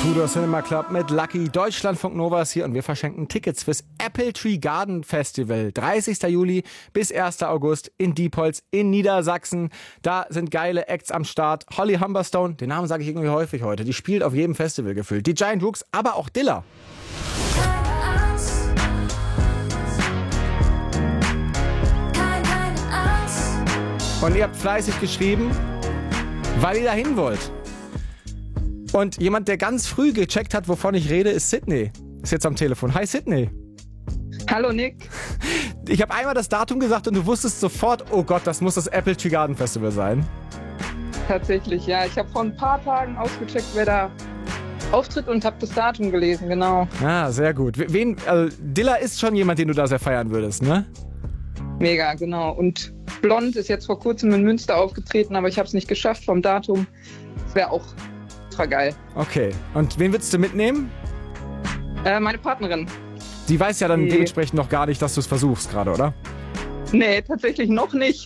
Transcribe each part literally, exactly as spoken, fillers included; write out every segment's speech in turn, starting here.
Tudor Cinema Club mit Lucky, Deutschlandfunk Nova ist hier und wir verschenken Tickets fürs Apple Tree Garden Festival. dreißigster Juli bis erster August in Diepholz in Niedersachsen. Da sind geile Acts am Start. Holly Humberstone, den Namen sage ich irgendwie häufig heute, die spielt auf jedem Festival gefühlt. Die Giant Rooks, aber auch Dilla. Und ihr habt fleißig geschrieben, weil ihr dahin wollt. Und jemand, der ganz früh gecheckt hat, wovon ich rede, ist Sydney. Ist jetzt am Telefon. Hi Sydney. Hallo Nick. Ich habe einmal das Datum gesagt und du wusstest sofort, oh Gott, das muss das Apple Tree Garden Festival sein. Tatsächlich, ja. Ich habe vor ein paar Tagen ausgecheckt, wer da auftritt und habe das Datum gelesen, genau. Ah, sehr gut. Wen, also Dilla ist schon jemand, den du da sehr feiern würdest, ne? Mega, genau. Und Blond ist jetzt vor kurzem in Münster aufgetreten, aber ich habe es nicht geschafft vom Datum. Das wäre auch ultra geil. Okay. Und wen würdest du mitnehmen? Äh, meine Partnerin. Die weiß ja dann Die- dementsprechend noch gar nicht, dass du es versuchst gerade, oder? Nee, tatsächlich noch nicht.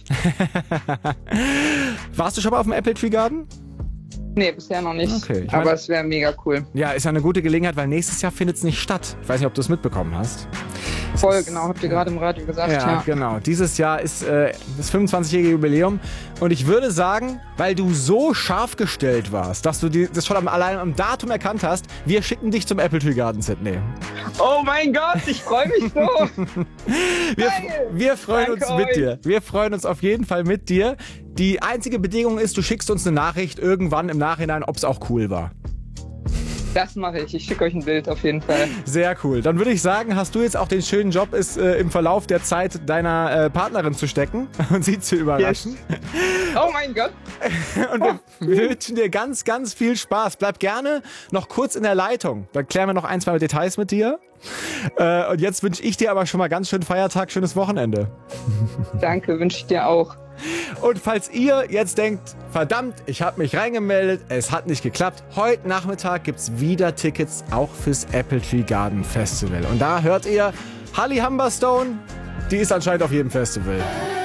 Warst du schon mal auf dem Apple Tree Garden? Nee, bisher noch nicht. Okay, ich aber mein- es wäre mega cool. Ja, ist ja eine gute Gelegenheit, weil nächstes Jahr findet es nicht statt. Ich weiß nicht, ob du es mitbekommen hast. Voll, genau, habt ihr gerade im Radio gesagt. Ja, Ja, genau. Dieses Jahr ist äh, das fünfundzwanzigjährige Jubiläum. Und ich würde sagen, weil du so scharf gestellt warst, dass du die, das schon am, allein am Datum erkannt hast, wir schicken dich zum Apple Tree Garden, Sydney. Oh mein Gott, ich freue mich so. Wir, Geil. wir freuen Danke uns mit euch. dir. Wir freuen uns auf jeden Fall mit dir. Die einzige Bedingung ist, du schickst uns eine Nachricht irgendwann im Nachhinein, ob es auch cool war. Das mache ich. Ich schicke euch ein Bild auf jeden Fall. Sehr cool. Dann würde ich sagen, hast du jetzt auch den schönen Job, es äh, im Verlauf der Zeit deiner äh, Partnerin zu stecken und sie zu überraschen. Oh mein Gott. Und wir, wir wünschen dir ganz, ganz viel Spaß. Bleib gerne noch kurz in der Leitung. Dann klären wir noch ein, zwei Details mit dir. Äh, und jetzt wünsche ich dir aber schon mal ganz schönen Feiertag, schönes Wochenende. Danke, wünsche ich dir auch. Und falls ihr jetzt denkt, verdammt, ich habe mich reingemeldet, es hat nicht geklappt, heute Nachmittag gibt's wieder Tickets auch fürs Apple Tree Garden Festival. Und da hört ihr Holly Humberstone, die ist anscheinend auf jedem Festival.